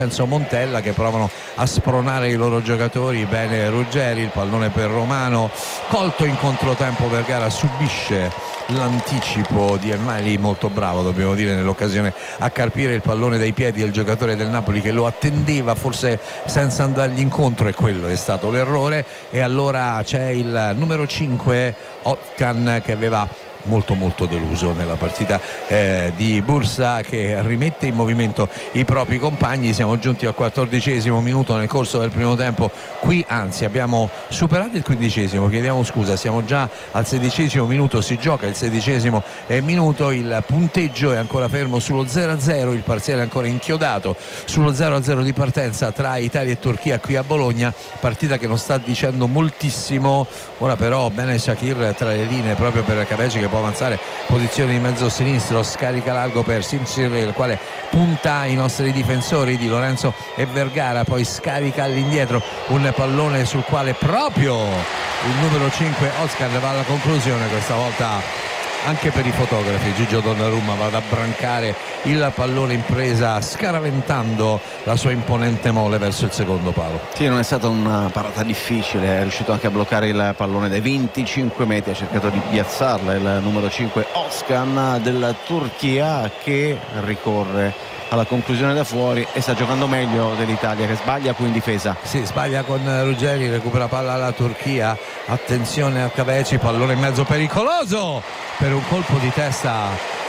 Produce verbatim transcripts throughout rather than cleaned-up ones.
Lorenzo Montella che provano a spronare i loro giocatori. Bene Ruggeri, il pallone per Romano, colto in controtempo. Vergara subisce l'anticipo di Elmali, molto bravo dobbiamo dire nell'occasione a carpire il pallone dai piedi del giocatore del Napoli che lo attendeva forse senza andargli incontro, e quello è stato l'errore. E allora c'è il numero cinque Otkan che aveva molto molto deluso nella partita eh, di Bursa, che rimette in movimento i propri compagni. Siamo giunti al quattordicesimo minuto nel corso del primo tempo, qui anzi abbiamo superato il quindicesimo, chiediamo scusa, siamo già al sedicesimo minuto, si gioca il sedicesimo minuto, il punteggio è ancora fermo sullo zero a zero, il parziale è ancora inchiodato sullo zero a zero di partenza tra Italia e Turchia qui a Bologna, partita che non sta dicendo moltissimo. Ora però bene Shakir tra le linee proprio per Cabeci che può avanzare, posizione di mezzo sinistro, scarica largo per Simsir, il quale punta i nostri difensori Di Lorenzo e Vergara, poi scarica all'indietro un pallone sul quale proprio il numero cinque Oscar va alla conclusione, questa volta anche per i fotografi. Gigio Donnarumma va ad abbrancare il pallone in presa scaraventando la sua imponente mole verso il secondo palo. Sì, non è stata una parata difficile, è riuscito anche a bloccare il pallone dai venticinque metri, ha cercato di piazzarla il numero cinque Oskan della Turchia, che ricorre alla conclusione da fuori e sta giocando meglio dell'Italia che sbaglia qui in difesa. Sì, sbaglia con Ruggeri, recupera palla alla Turchia, attenzione a Cabeci, pallone in mezzo pericoloso per un colpo di testa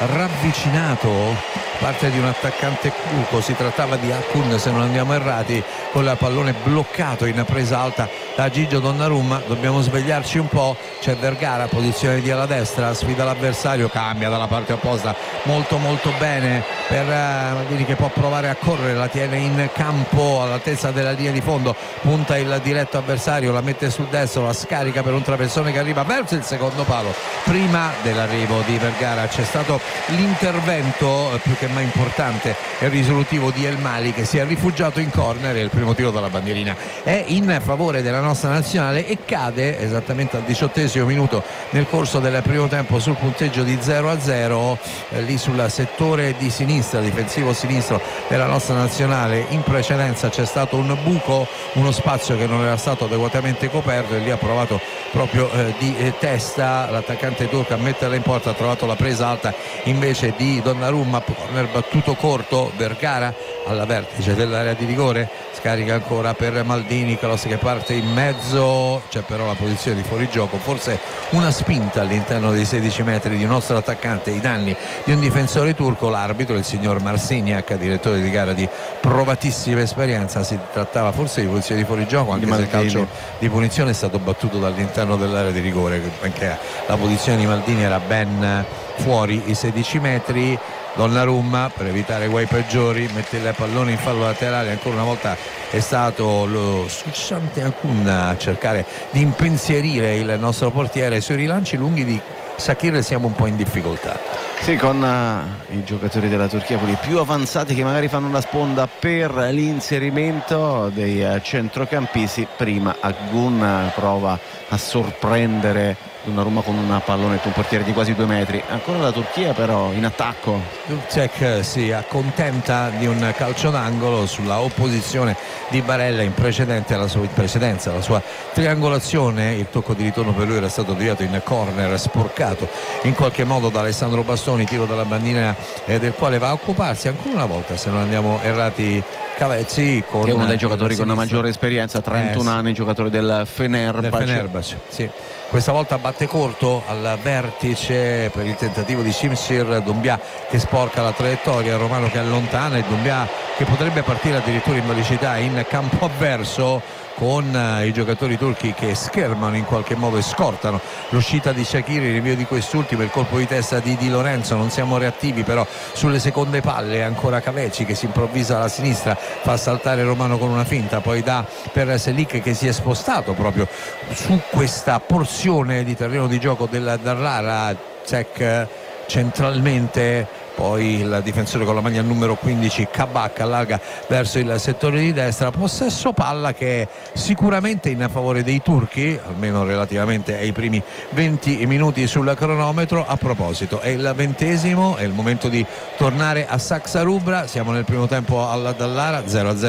ravvicinato parte di un attaccante cuco, si trattava di Akun se non andiamo errati, con il pallone bloccato in presa alta da Gigio Donnarumma. Dobbiamo svegliarci un po', c'è Vergara, posizione di alla destra, sfida l'avversario, cambia dalla parte opposta molto molto bene per Maldini che può provare a correre, la tiene in campo all'altezza della linea di fondo, punta il diretto avversario, la mette sul destro, la scarica per un traversone che arriva verso il secondo palo. Prima dell'arrivo di Vergara c'è stato l'intervento più che mai importante e risolutivo di Elmali, che si è rifugiato in corner, e il primo tiro dalla bandierina è in favore della nostra nazionale e cade esattamente al diciottesimo minuto nel corso del primo tempo sul punteggio di zero a zero, eh, lì sul settore di sinistra, difensivo sinistro della nostra nazionale. In precedenza c'è stato un buco, uno spazio che non era stato adeguatamente coperto, e lì ha provato proprio eh, di eh, testa l'attaccante turco a metterla in porta, ha trovato la presa alta invece di Donnarumma, corner battuto corto. Vergara alla vertice dell'area di rigore, scarica ancora per Maldini, cross che parte in mezzo, c'è però la posizione di fuorigioco, forse una spinta all'interno dei sedici metri di un nostro attaccante ai danni di un difensore turco. L'arbitro, il signor Marsignac, direttore di gara di provatissima esperienza, si trattava forse di posizione di fuorigioco, anche se il calcio di punizione è stato battuto dall'interno dell'area di rigore, anche la posizione di Maldini era ben fuori i sedici metri. Donnarumma, per evitare guai peggiori, mette il pallone in fallo laterale, ancora una volta è stato lo Succante Akun a cercare di impensierire il nostro portiere. Sui rilanci lunghi di Shakir siamo un po' in difficoltà. Sì, con uh, i giocatori della Turchia, quelli più avanzati che magari fanno la sponda per l'inserimento dei uh, centrocampisti. Prima Akun uh, prova a sorprendere Donnarumma con un pallone su un portiere di quasi due metri. Ancora la Turchia però in attacco. Dubček si accontenta di un calcio d'angolo sulla opposizione di Barella in precedente alla sua, in precedenza alla sua triangolazione. Il tocco di ritorno per lui era stato deviato in corner, sporcato in qualche modo da Alessandro Bastoni, tiro dalla bandina eh, del quale va a occuparsi ancora una volta, se non andiamo errati, Cavezzi, con che è uno dei giocatori con una maggiore esperienza, trentuno eh, sì. anni, giocatore del Fenerbahce. Del Fenerbahce, sì. Questa volta batte corto al vertice per il tentativo di Simsir, Doumbia che sporca la traiettoria, Romano che allontana e Doumbia che potrebbe partire addirittura in velocità in campo avverso, con i giocatori turchi che schermano in qualche modo e scortano l'uscita di Shakir, il rinvio di quest'ultimo, il colpo di testa di Di Lorenzo. Non siamo reattivi però sulle seconde palle, ancora Cabeci che si improvvisa alla sinistra, fa saltare Romano con una finta, poi dà per Selic che si è spostato proprio su questa porzione di terreno di gioco del Darlara, Cech centralmente, poi il difensore con la maglia numero quindici Kabak allarga verso il settore di destra, possesso palla che è sicuramente in favore dei turchi, almeno relativamente ai primi venti minuti sul cronometro. A proposito, è il ventesimo, è il momento di tornare a Saxa Rubra, siamo nel primo tempo alla Dallara, zero a zero